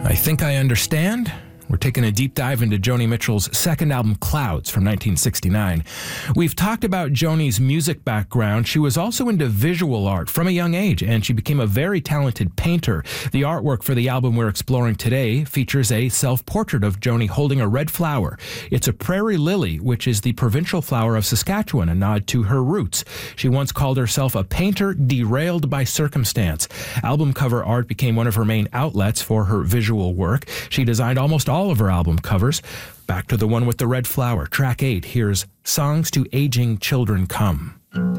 I Think I Understand. We're taking a deep dive into Joni Mitchell's second album, Clouds, from 1969. We've talked about Joni's music background. She was also into visual art from a young age, and she became a very talented painter. The artwork for the album we're exploring today features a self-portrait of Joni holding a red flower. It's a prairie lily, which is the provincial flower of Saskatchewan, a nod to her roots. She once called herself a painter derailed by circumstance. Album cover art became one of her main outlets for her visual work. She designed almost all of her album covers. Back to the one with the red flower, track 8. Here's Songs to Aging Children Come.